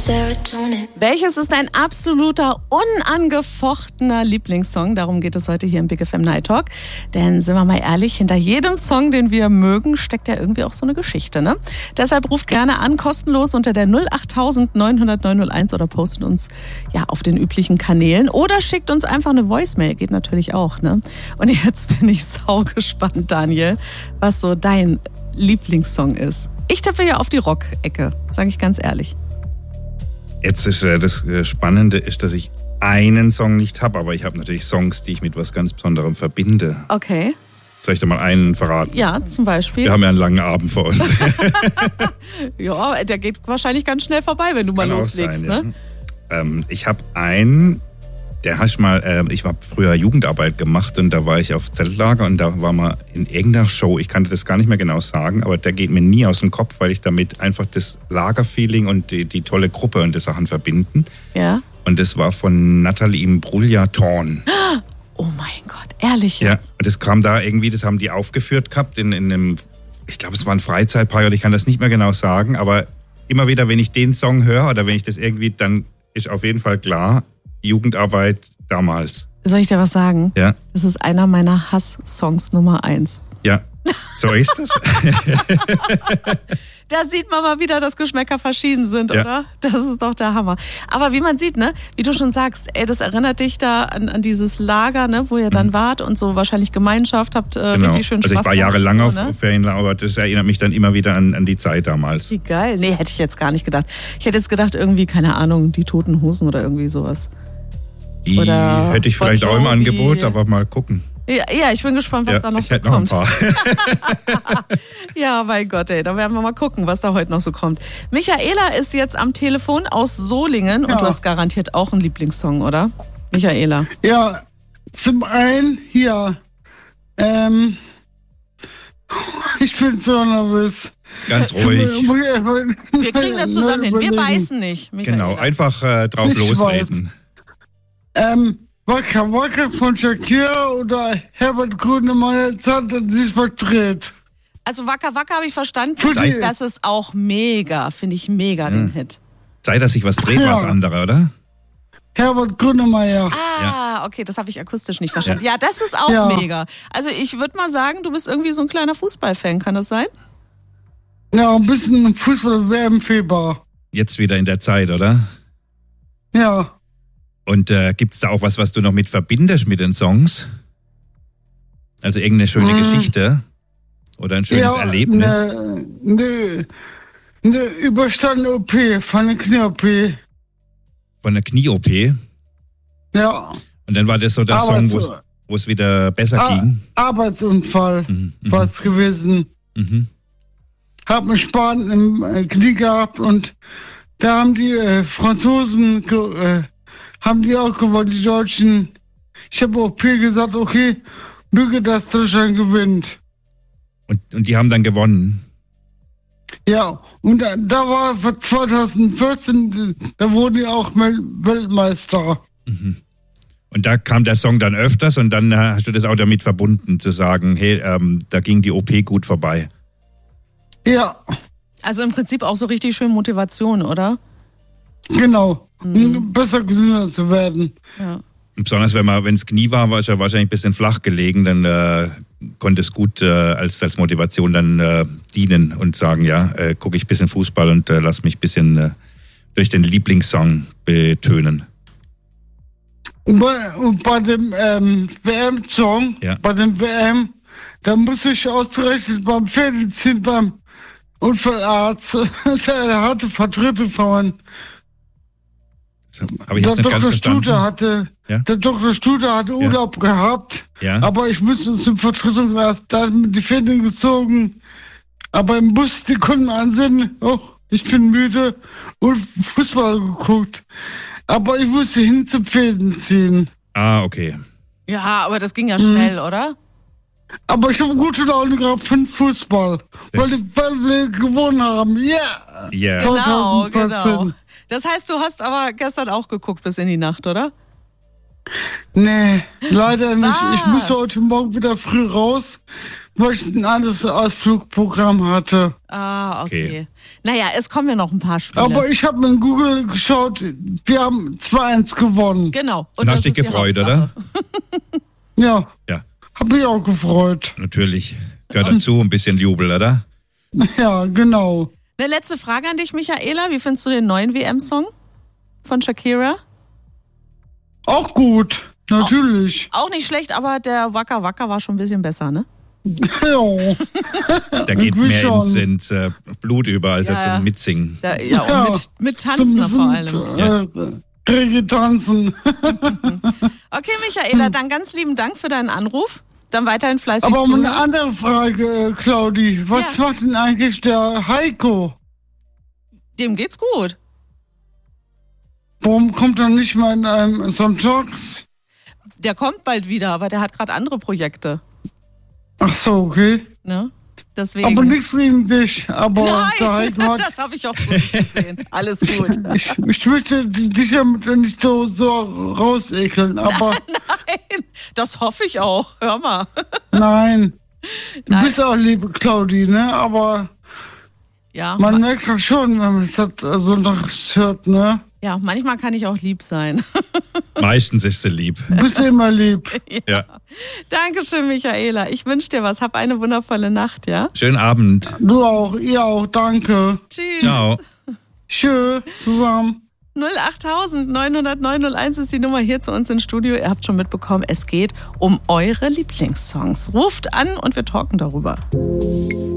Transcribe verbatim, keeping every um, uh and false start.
Serotonin. Welches ist dein absoluter, unangefochtener Lieblingssong? Darum geht es heute hier im Big F M Night Talk. Denn sind wir mal ehrlich, hinter jedem Song, den wir mögen, steckt ja irgendwie auch so eine Geschichte, ne? Deshalb ruft gerne an, kostenlos unter der null acht neun null null neun null eins oder postet uns ja auf den üblichen Kanälen oder schickt uns einfach eine Voicemail, geht natürlich auch, ne? Und jetzt bin ich sau gespannt, Daniel, was so dein Lieblingssong ist. Ich tippe ja auf die Rock-Ecke, sage ich ganz ehrlich. Jetzt ist äh, das Spannende, ist, dass ich einen Song nicht habe, aber ich habe natürlich Songs, die ich mit was ganz Besonderem verbinde. Okay. Soll ich dir mal einen verraten? Ja, zum Beispiel. Wir haben ja einen langen Abend vor uns. Ja, der geht wahrscheinlich ganz schnell vorbei, wenn das du mal kann loslegst. Auch sein, ne? ja. ähm, ich habe einen, der hast mal, äh, ich habe früher Jugendarbeit gemacht und da war ich auf Zeltlager und da war mal in irgendeiner Show, ich kannte das gar nicht mehr genau sagen, aber der geht mir nie aus dem Kopf, weil ich damit einfach das Lagerfeeling und die, die tolle Gruppe und die Sachen verbinden. Ja. Und das war von Nathalie Imbruglia Torn. Oh mein Gott, ehrlich jetzt? Ja, und das kam da irgendwie, das haben die aufgeführt gehabt in, in einem, ich glaube es war ein Freizeitpark oder ich kann das nicht mehr genau sagen, aber immer wieder, wenn ich den Song höre oder wenn ich das irgendwie, dann ist auf jeden Fall klar, Jugendarbeit damals. Soll ich dir was sagen? Ja. Das ist einer meiner Hass-Songs Nummer eins. Ja, so ist das. Da sieht man mal wieder, dass Geschmäcker verschieden sind, ja. oder? Das ist doch der Hammer. Aber wie man sieht, ne, wie du schon sagst, ey, das erinnert dich da an, an dieses Lager, ne, wo ihr dann mhm. wart und so wahrscheinlich Gemeinschaft habt, äh, genau. richtig schön Spaß. Also ich war jahrelang so, auf ne? Ferienlager, aber das erinnert mich dann immer wieder an, an die Zeit damals. Wie geil. Nee, hätte ich jetzt gar nicht gedacht. Ich hätte jetzt gedacht, irgendwie, keine Ahnung, die Toten Hosen oder irgendwie sowas. Die oder hätte ich vielleicht auch im Angebot, aber mal gucken. Ja, ja, ich bin gespannt, was ja, da noch ich so hätte kommt. Noch ein paar. Ja, mein Gott, ey, da werden wir mal gucken, was da heute noch so kommt. Michaela ist jetzt am Telefon aus Solingen ja. und du hast garantiert auch einen Lieblingssong, oder? Michaela. Ja, zum einen hier, ähm, ich bin so nervös. Ganz ruhig. Wir kriegen das zusammen hin, wir beißen nicht, Michaela. Genau, einfach äh, drauf ich losreden. Ähm, Waka Waka von Shakira oder Herbert Grönemeyer hat sich verdreht. Also Waka Waka habe ich verstanden. Das ist auch mega, finde ich mega, ja. den Hit. Sei, dass sich was dreht, ja. was andere, oder? Herbert Grönemeyer. Ah, ja. okay, das habe ich akustisch nicht verstanden. Ja, ja das ist auch ja. mega. Also ich würde mal sagen, du bist irgendwie so ein kleiner Fußballfan, kann das sein? Ja, ein bisschen Fußball wäre empfehlbar. Jetzt wieder in der Zeit, oder? Ja. Und äh, gibt es da auch was, was du noch mit verbindest mit den Songs? Also irgendeine schöne hm. Geschichte oder ein schönes ja, Erlebnis? Eine ne, ne überstandene O P, von einer Knie-O P. Von einer Knie-O P? Ja. Und dann war das so der Arbeits- Song, wo es wieder besser Ar- ging? Arbeitsunfall mhm, war es gewesen. Mhm. Hab einen Span im äh, Knie gehabt und da haben die äh, Franzosen... Äh, haben die auch gewonnen, die Deutschen. Ich habe auch P gesagt, okay, möge das Deutschland gewinnt. Und, und die haben dann gewonnen? Ja, und da, da war zwanzig vierzehn, da wurden die auch Weltmeister. Mhm. Und da kam der Song dann öfters und dann hast du das auch damit verbunden, zu sagen, hey, ähm, da ging die O P gut vorbei. Ja. Also im Prinzip auch so richtig schön Motivation, oder? Genau. Mhm. Besser gesünder zu werden. Ja. Besonders wenn man, wenn es Knie war, war es ja wahrscheinlich ein bisschen flach gelegen, dann äh, konnte es gut äh, als, als Motivation dann äh, dienen und sagen, ja, äh, gucke ich ein bisschen Fußball und äh, lass mich ein bisschen äh, durch den Lieblingssong betönen. Und bei, und bei dem ähm, W M-Song, ja. bei dem W M, da muss ich ausgerechnet beim Pferdeziehen, beim Unfallarzt, der hatte Vertretung von Aber ich der Doktor ganz Studer hatte, ja? der Doktor Studer hatte ja. Urlaub gehabt, ja? aber ich musste zum Vertretungsarzt, da hat mir die Fäden gezogen, aber im Bus, die konnten ansehen, oh, ich bin müde und Fußball geguckt, aber ich musste hin zum Fäden ziehen. Ah, okay. Ja, aber das ging ja schnell, mhm. oder? Aber ich habe gute Laune gehabt für den Fußball, weil die, weil wir gewonnen haben, ja! Yeah. Genau, genau. Das heißt, du hast aber gestern auch geguckt bis in die Nacht, oder? Nee, leider nicht. Was? Ich muss heute Morgen wieder früh raus, weil ich ein anderes Ausflugprogramm hatte. Ah, okay. Okay. Naja, es kommen ja noch ein paar Spiele. Aber ich habe in Google geschaut, wir haben zwei eins gewonnen. Genau. Und hast das dich ist die gefreut, Hauptsache. oder? Ja, Ja, habe ich auch gefreut. natürlich. Gehört dazu, ein bisschen Jubel, oder? Ja, genau. Eine letzte Frage an dich, Michaela. Wie findest du den neuen W M-Song von Shakira? Auch gut, natürlich. Auch nicht schlecht, aber der Waka Waka war schon ein bisschen besser, ne? Ja. Da geht Irgendwie mehr schon. ins, ins äh, Blut über als Ja, jetzt ja. zum Mitsingen. Da, ja, und Ja, mit, mit Tanzen Zum- vor allem. Äh, Reggae tanzen. Okay, Michaela, dann ganz lieben Dank für deinen Anruf. Dann weiterhin fleißig Aber mal eine zuhören. andere Frage, äh, Claudi. Was Ja. macht denn eigentlich der Heiko? Dem geht's gut. Warum kommt er nicht mal in einem Sonntags? Der kommt bald wieder, aber der hat gerade andere Projekte. Ach so, okay. Ne? Deswegen. Aber nichts gegen dich. Aber der Nein, Heiko hat. das habe ich auch so nicht gesehen. Alles gut. Ich, ich möchte dich ja nicht so, so rausekeln, aber Nein, das hoffe ich auch. Hör mal. nein. Du Nein. bist auch liebe Claudi, ne? Aber Ja, man ma- merkt das schon, wenn man das so noch hört, ne? ja, manchmal kann ich auch lieb sein. Meistens ist sie lieb. Du bist immer lieb. Ja. Dankeschön, Michaela. Ich wünsche dir was. Hab eine wundervolle Nacht, ja? Schönen Abend. Du auch, ihr auch, danke. Tschüss. Ciao. Tschö, zusammen. null acht neun null neun null eins ist die Nummer hier zu uns ins Studio. Ihr habt schon mitbekommen, es geht um eure Lieblingssongs. Ruft an und wir talken darüber.